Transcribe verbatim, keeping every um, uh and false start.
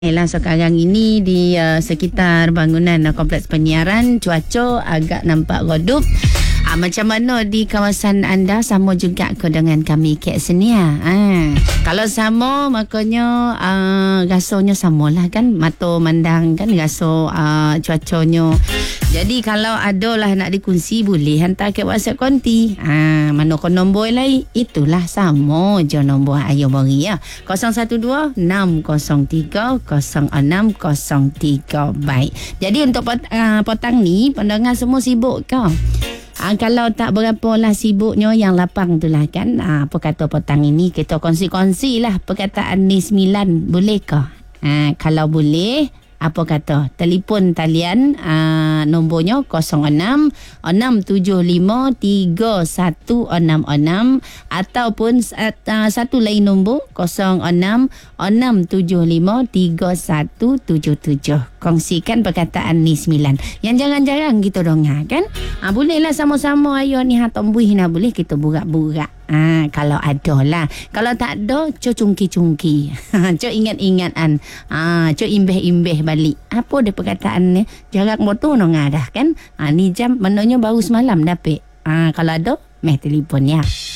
Lah sekarang ini di uh, sekitar bangunan uh, kompleks penyiaran, cuaca agak nampak redup. Ah, macam mana di kawasan anda? Sama juga ke dengan kami Kek Senia? Ah, kalau sama makanya uh, rasanya samalah kan, mata mandang kan rasa uh, cuacanya. Jadi kalau ada lah nak dikongsi, boleh hantar ke WhatsApp konti. Ah, mana kau nombor lain? Itulah sama je nombor Ayu Beri ya. kosong satu dua enam kosong tiga kosong enam kosong tiga. Baik. Jadi untuk pot, uh, petang ni pendengar semua sibuk ke? Ha, kalau tak berapa lah sibuknya, yang lapang tu lah kan. Ha, apa kata petang ini kita kongsi-kongsi lah perkataan ni sembilan. Boleh ke? Ha, kalau boleh, apa kata? Telefon talian uh, nombornya kosong enam enam tujuh lima tiga satu enam enam ataupun uh, satu lain nombor kosong enam enam tujuh lima tiga satu tujuh tujuh. Kongsikan perkataan ni sembilan. Yang jarang-jarang kita dengar kan? Ha, bolehlah sama-sama ayo ni ha tombuih nak boleh kita burak-burak. Ah, ha, kalau ada lah. Kalau tak ada, co cungki-cungki. Co ingat-ingatan. Ah, ha, co imbeh-imbeh balik. Apa dia perkataan ni? Jarak motor nong ada kan? Ah, ha, ni jam menanya baru semalam dapat. Ah, ha, kalau ada, meh telefon ya.